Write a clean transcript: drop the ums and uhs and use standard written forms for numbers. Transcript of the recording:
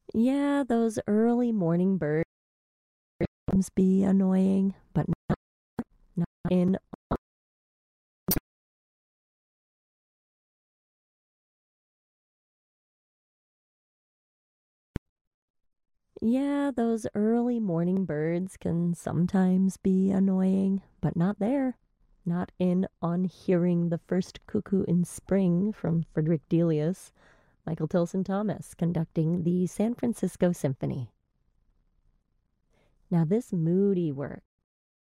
Yeah, those early morning birds be annoying, but not in. Yeah, those early morning birds can sometimes be annoying, but not there. Not in On Hearing the First Cuckoo in Spring from Frederick Delius, Michael Tilson Thomas conducting the San Francisco Symphony. Now, this moody work